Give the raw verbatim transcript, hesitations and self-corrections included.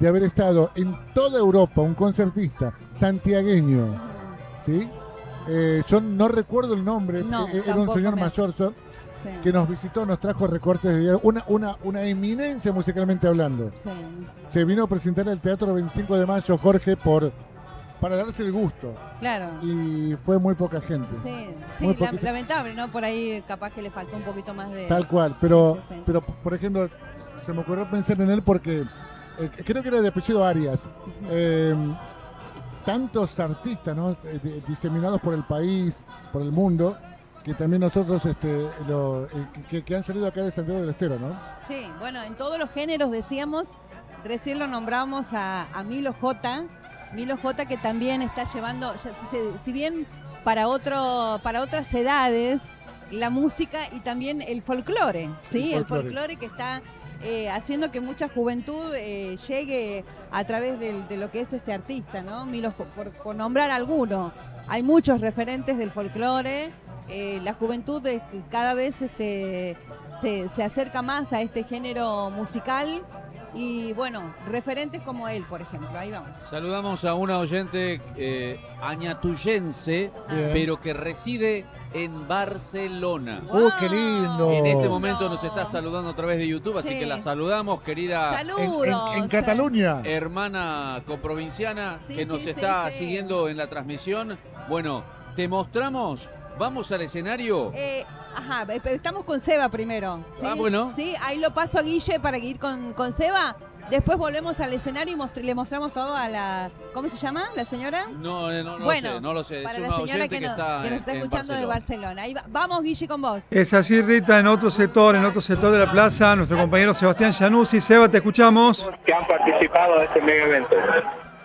de haber estado en toda Europa, un concertista santiagueño, ¿sí? Eh, yo no recuerdo el nombre, no, eh, era un señor me... mayor so, sí. que nos visitó, nos trajo recortes de diario, una, una, una eminencia musicalmente hablando. Sí. Se vino a presentar al Teatro veinticinco de mayo, Jorge, por para darse el gusto. Claro. Y fue muy poca gente. Sí, sí, la, lamentable, ¿no? Por ahí capaz que le faltó un poquito más de... Tal cual, pero, sí, sí, sí. pero por ejemplo, se me ocurrió pensar en él porque eh, creo que era de apellido Arias. Eh, tantos artistas, ¿no? eh, diseminados por el país, por el mundo, que también nosotros este, lo, eh, que, que han salido acá de Santiago del Estero, ¿no? Sí, bueno, en todos los géneros decíamos, recién lo nombramos a, a Milo J, Milo J que también está llevando, ya, si, si bien para, otro, para otras edades, la música y también el folclore, ¿sí? El folclore que está... Eh, haciendo que mucha juventud eh, llegue a través de, de lo que es este artista, ¿no? Milo, por, por nombrar alguno. Hay muchos referentes del folclore. Eh, la juventud eh, cada vez este, se, se acerca más a este género musical. Y bueno, referentes como él, por ejemplo. Ahí vamos. Saludamos a una oyente eh, añatuyense, ah. pero que reside en Barcelona. ¡Uh, qué lindo! En este momento nos está saludando a través de YouTube, sí. así que la saludamos, querida. Saludos. En, en, en Cataluña. Hermana coprovinciana sí, que nos sí, está sí, siguiendo sí. en la transmisión. Bueno, te mostramos. ¿Vamos al escenario? Eh, ajá, estamos con Seba primero. ¿sí? Ah, bueno. Sí, ahí lo paso a Guille para ir con, con Seba. Después volvemos al escenario y mostr- le mostramos todo a la... ¿Cómo se llama la señora? No, no, no bueno, lo sé, no lo sé. Para es la una señora que, que, no, está que nos está en, escuchando en de Barcelona. Ahí va, vamos, Guille, con vos. Es así, Rita, en otro sector, en otro sector de la plaza, nuestro compañero Sebastián Januzzi. Seba, te escuchamos. Que han participado de este mega evento.